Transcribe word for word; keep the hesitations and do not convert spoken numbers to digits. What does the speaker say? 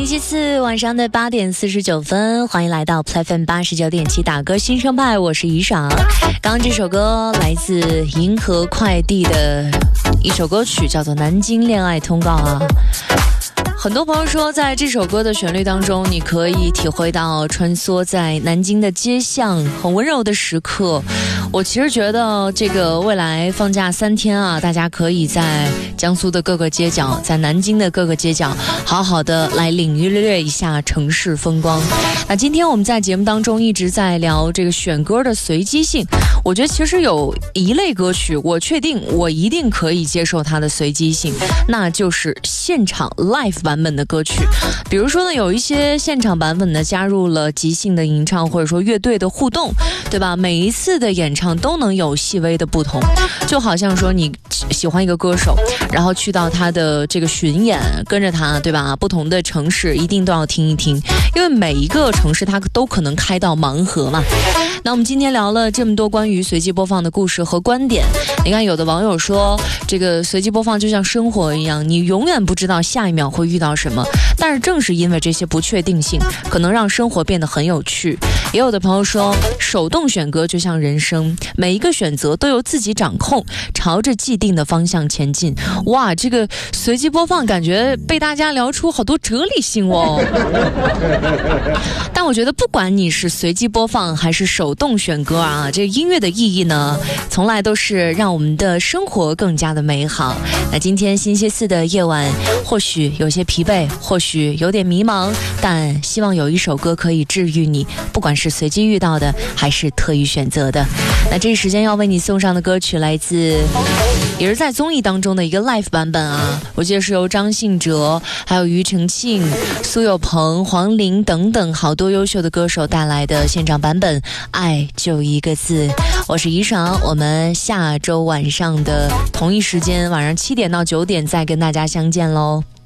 期四晚上的八点四十九分，欢迎来到 Play F M 八十九点七打歌新生派，我是怡爽。刚刚这首歌来自银河快递的一首歌曲，叫做《南京恋爱通告》啊。很多朋友说，在这首歌的旋律当中，你可以体会到穿梭在南京的街巷很温柔的时刻。我其实觉得这个未来放假三天啊，大家可以在江苏的各个街角，在南京的各个街角，好好的来领略一下城市风光。那今天我们在节目当中一直在聊这个选歌的随机性，我觉得其实有一类歌曲，我确定我一定可以接受它的随机性，那就是现场 live 版本的歌曲。比如说呢，有一些现场版本呢加入了即兴的吟唱，或者说乐队的互动，对吧？每一次的演唱都能有细微的不同，就好像说你喜欢一个歌手，然后去到他的这个巡演，跟着他，对吧？不同的城市一定都要听一听，因为每一个城市它都可能开到盲盒嘛。那我们今天聊了这么多关于随机播放的故事和观点，你看有的网友说，这个随机播放就像生活一样，你永远不知道下一秒会遇到什么，但是正是因为这些不确定性，可能让生活变得很有趣。也有的朋友说，手动选歌就像人生，每一个选择都由自己掌控，朝着既定的方向前进。哇，这个随机播放感觉被大家聊出好多哲理性哦。但我觉得不管你是随机播放还是手动选歌啊，这个音乐的意义呢，从来都是让我们的生活更加的美好。那今天星期四的夜晚，或许有些疲惫，或许有点迷茫，但希望有一首歌可以治愈你，不管是随机遇到的还是特意选择的。那这时间要为你送上的歌曲来自也是在综艺当中的一个 live 版本啊，我记得是由张信哲还有庾澄庆、苏有朋、黄龄等等好多优秀的歌手带来的现场版本，爱就一个字。我是怡爽，我们下周晚上的同一时间，晚上七点到九点再跟大家相见喽。